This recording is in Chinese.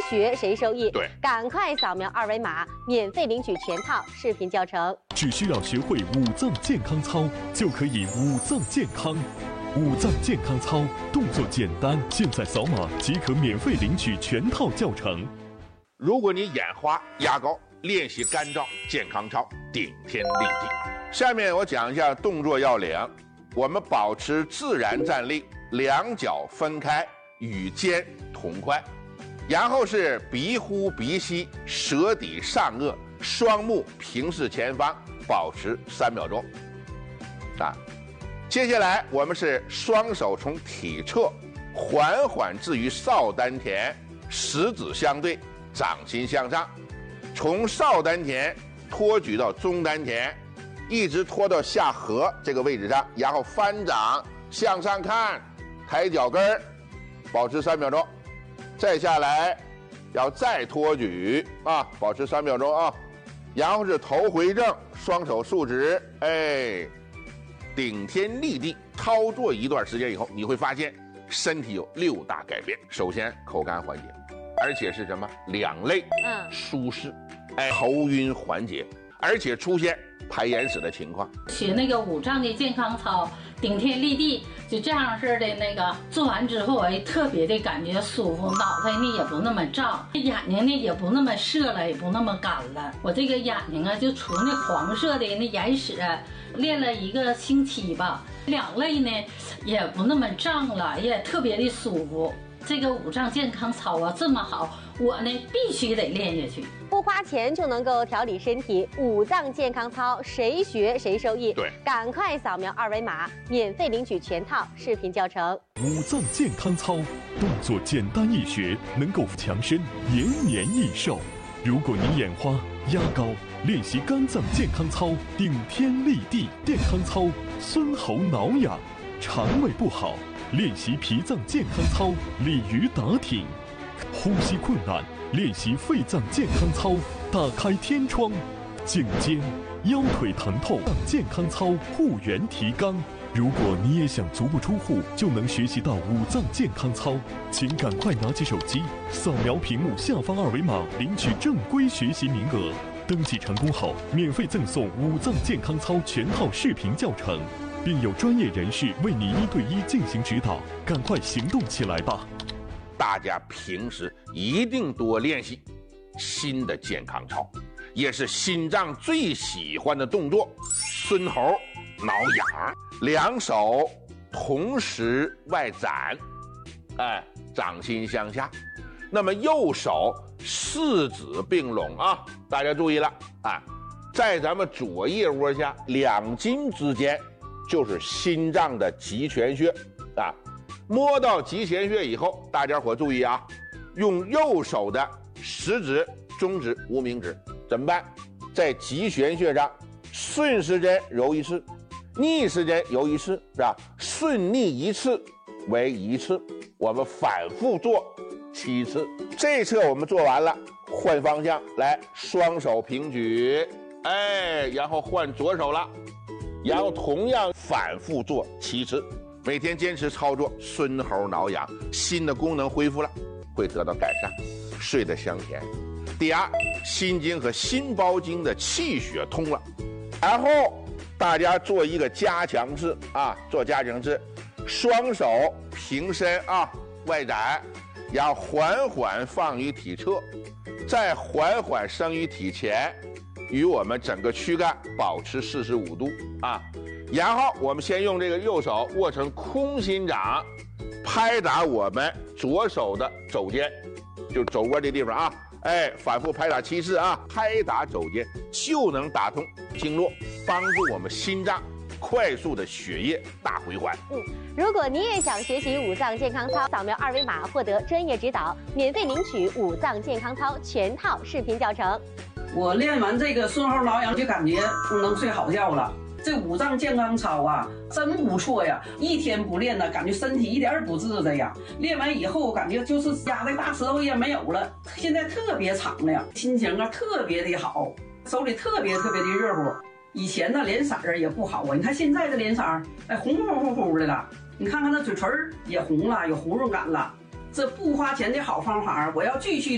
学谁受益？ 对， 赶快扫描2维码，免费领取全套视频教程。 只需要学会五脏健康操，就可以五脏健康。五脏健康操动作简单，现在扫码即可免费领取全套教程。 如果你眼花、牙膏，练习干燥健康操，顶天立地。下面我讲一下动作要领。我们保持自然站立，两脚分开，与肩同宽，然后是鼻呼鼻吸，舌抵上颚，双目平视前方，保持3秒钟。接下来我们是双手从体侧缓缓置于少丹田，食指相对，掌心向上，从少丹田托举到中丹田，一直拖到下颌这个位置上，然后翻掌向上看，抬脚跟儿，保持3秒钟。再下来要再托举保持3秒钟啊。然后是头回正，双手竖直，顶天立地。操作一段时间以后，你会发现身体有6大改变。首先口干缓解，而且是什么？两肋舒适，头晕缓解，而且出现排眼屎的情况。 学那个五脏的健康操，顶天立地，就这样式的那个做完之后，特别的感觉舒服，脑袋呢也不那么胀，眼睛呢也不那么涩了，也不那么干了。我这个眼睛就出那黄色的那眼屎，练了1个星期吧，两肋呢也不那么胀了，也特别的舒服。这个五脏健康操这么好，我呢必须得练下去。 不花钱就能够调理身体，五脏健康操谁学谁受益？ 对， 赶快扫描2维码，免费领取全套视频教程。 五脏健康操动作简单易学，能够强身延年益寿。如果你眼花、牙膏，练习肝脏健康操，顶天立地健康操，孙喉挠痒；肠胃不好，练习脾脏健康操，鲤鱼打挺；呼吸困难，练习肺脏健康操，打开天窗；颈肩、腰腿疼痛健康操，护圆提肛。如果你也想足不出户就能学习到五脏健康操，请赶快拿起手机，扫描屏幕下方2维码，领取正规学习名额。登记成功后，免费赠送五脏健康操全套视频教程，并有专业人士为你1对1进行指导。赶快行动起来吧！ 大家平时一定多练习新的健康操，也是心脏最喜欢的动作——孙喉挠痒。两手同时外展，掌心向下。那么右手四指并拢大家注意了在咱们左腋窝下2筋之间就是心脏的极泉穴摸到极泉穴以后，大家伙注意用右手的食指、中指、无名指怎么办？在极泉穴上顺时针揉1次，逆时针揉1次，是吧？顺逆1次为1次，我们反复做7次。这侧我们做完了，换方向来，双手平举，然后换左手了，然后同样反复做7次。每天坚持操作，孙喉挠痒，心的功能恢复了，会得到改善，睡得香甜。第二，心经和心包经的气血通了。然后大家做一个加强式做加强式，双手平伸外展，然后缓缓放于体侧，再缓缓升于体前，与我们整个躯干保持45度然后我们先用这个右手握成空心掌，拍打我们左手的肘尖，就是肘窝这地方反复拍打7次拍打肘尖就能打通经络，帮助我们心脏快速的血液大回环。 如果你也想学习五脏健康操，扫描2维码获得专业指导，免费领取五脏健康操全套视频教程。 我练完这个孙喉挠痒就感觉能睡好觉了。这五脏健康操真不错呀！一天不练呢，感觉身体一点不自在呀。练完以后，感觉就是压的大石头也没有了，现在特别敞亮，心情特别的好，手里特别的热乎。以前的脸色也不好你看现在的脸色红乎乎的了，你看看那嘴唇也红了，有红润感了。这不花钱的好方法，我要继续